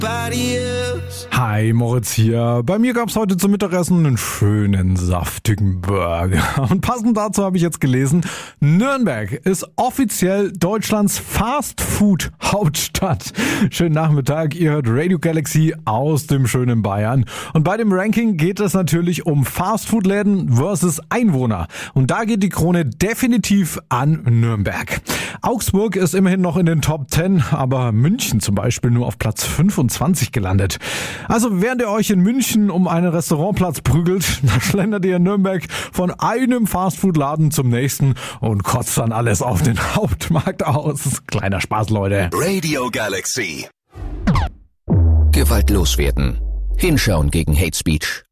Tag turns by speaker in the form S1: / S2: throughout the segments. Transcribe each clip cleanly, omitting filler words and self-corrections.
S1: Hi, Moritz hier. Bei mir gab's heute zum Mittagessen einen schönen, saftigen Burger. Und passend dazu habe ich jetzt gelesen, Nürnberg ist offiziell Deutschlands Fast-Food-Hauptstadt. Schönen Nachmittag, ihr hört Radio Galaxy aus dem schönen Bayern. Und bei dem Ranking geht es natürlich um Fast-Food-Läden versus Einwohner. Und da geht die Krone definitiv an Nürnberg. Augsburg ist immerhin noch in den Top 10, aber München zum Beispiel nur auf Platz 25 gelandet. Also während ihr euch in München um einen Restaurantplatz prügelt, dann schlendert ihr in Nürnberg von einem Fastfood-Laden zum nächsten und kotzt dann alles auf den Hauptmarkt aus. Kleiner Spaß, Leute.
S2: Radio Galaxy.
S3: Gewalt loswerden. Hinschauen gegen Hate Speech.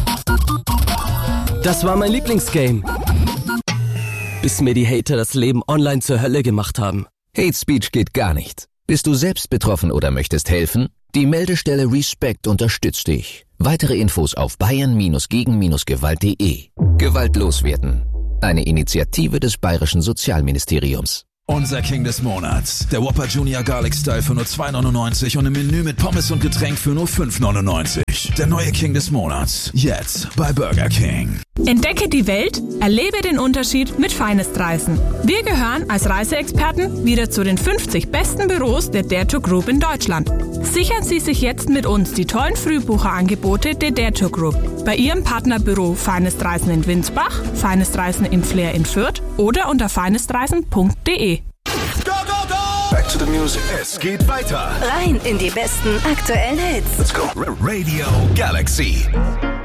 S4: Das war mein Lieblingsgame. Bis mir die Hater das Leben online zur Hölle gemacht haben.
S3: Hate Speech geht gar nicht. Bist du selbst betroffen oder möchtest helfen? Die Meldestelle Respect unterstützt dich. Weitere Infos auf bayern-gegen-gewalt.de. Gewalt loswerden. Eine Initiative des Bayerischen Sozialministeriums.
S2: Unser King des Monats. Der Whopper Junior Garlic Style für nur 2,99 und im Menü mit Pommes und Getränk für nur 5,99. Der neue King des Monats. Jetzt bei Burger King.
S5: Entdecke die Welt, erlebe den Unterschied mit Finest Reisen. Wir gehören als Reiseexperten wieder zu den 50 besten Büros der Dare to Group in Deutschland. Sichern Sie sich jetzt mit uns die tollen Frühbucherangebote der Dare to Group. Bei Ihrem Partnerbüro Finest Reisen in Winsbach, Finest Reisen in Flair in Fürth oder unter finestreisen.de.
S2: Go, go, go! Back to the music. Es geht weiter.
S6: Rein in die besten aktuellen Hits.
S2: Let's go. Radio Galaxy.